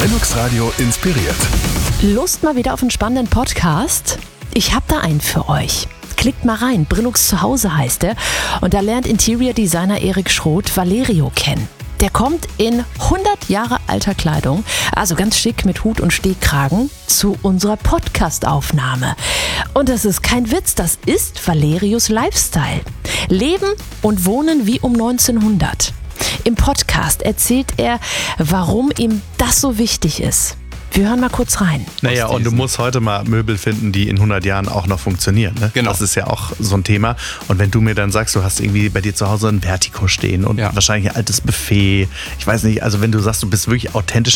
Linux Radio inspiriert. Lust mal wieder auf einen spannenden Podcast? Ich habe da einen für euch. Klickt mal rein, Brillux zu Hause heißt er. Und da lernt Interior Designer Erik Schroth Valerio kennen. Der kommt in 100 Jahre alter Kleidung, also ganz schick mit Hut und Stehkragen, zu unserer Podcast-Aufnahme. Und das ist kein Witz, das ist Valerios Lifestyle. Leben und Wohnen wie um 1900. Im Podcast erzählt er, warum ihm das so wichtig ist. Wir hören mal kurz rein. Naja, und du musst heute mal Möbel finden, die in 100 Jahren auch noch funktionieren. Ne? Genau. Das ist ja auch so ein Thema. Und wenn du mir dann sagst, du hast irgendwie bei dir zu Hause ein Vertigo stehen und wahrscheinlich ein altes Buffet. Ich weiß nicht, also wenn du sagst, du bist wirklich authentisch